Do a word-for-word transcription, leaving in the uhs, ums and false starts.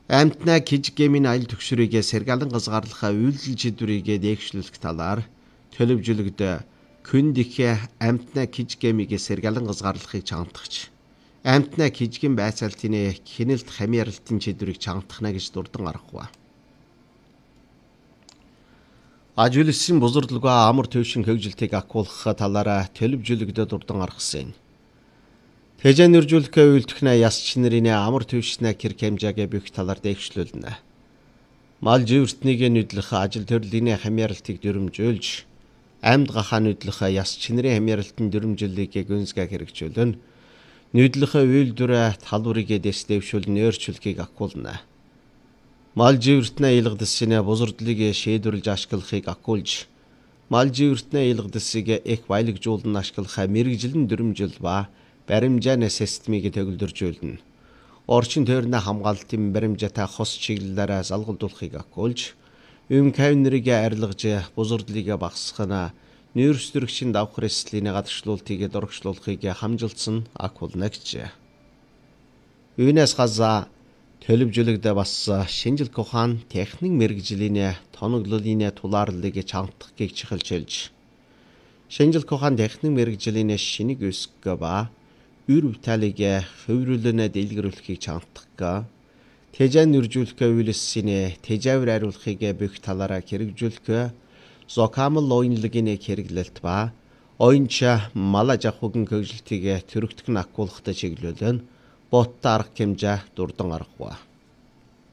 Амтнаа кижгэмийн аялал төгшрөйгээ сэргэлэн газгаарлахаа үйлдэл шийдвэрийгээ дээгшлүүлэх талаар төлөвжөлөгд Күндихэ амтнаа кижгэмигээ сэргэлэн газгаарлахыг чамтагч. Амтнаа кижгэм байцаалтын хянилт хамааралтын шийдвэрийг чамтахна гэж дурдан гаргав. Ажүүлсэн бузурдлага амар төвшин хөгжилтийг акуулах талаараа төлөвжөлөгд дурдан гаргасан. Тэжэн нэржүүлэхээ үйлдэх яс чинэрийн амар төвшнээ кэр хэмжээгээ бүх талаар дээгшлүүлнэ. Мал живертнийг нүдлэх ажил төрлийн хамааралтыг дүрмжүүлж, амьд гахаа нүдлэх яс чинэрийн хамааралтын дүрмжлэлийг гүнзгий хэрэгжүүлэн, нүдлэх үйлдвэр талбарыг дэвшүүлэн өөрчлөлтийг акуулна. Мал живертнээ илгдэсний бузурдлыг шийдвэрлэж ашиглахыг акуулж, мал живертнээ илгдэсийг их баялагжуулан ашиглах мэргэжлэн дүрмжил ба баримжааны системийг төгөлдөржүүлнэ. Орчин тойрны хамгаалтын баримжаатай хос чиглэлээр залгуулдуулахыг акуулж, юм кавнерыг арилгаж бузурдлыг багасгахна, нүүрс төрөгчийн давхар эслийн гадагшлуултыг дурагшлуулахыг хамжилсан акуулна гэжээ. Үүнээс газа төлөвжөлөгд бас шинжилх ухаан техник мэргэжлийн тоноглолын тулаарлыг чамтахыг чухалчилж, шинжилх ухаан техник мэргэжлийн шинийг өсгөх ба үр бүтээлийг хөврүүлэн дэлгэрүүлэхийг чамтах, тэжэн нэржүүлэхээ үйлсийн тэжээвэр ариулахыг бүх талаараа хэрэгжүүлэх, зокамл ойнлагын хэрэглэлт ба ойнч малаж ахуйн хөгжилтийг төрөгтөх нь акуулахтай чиглүүлэн бот арга хэмжээ дурдан гаргав.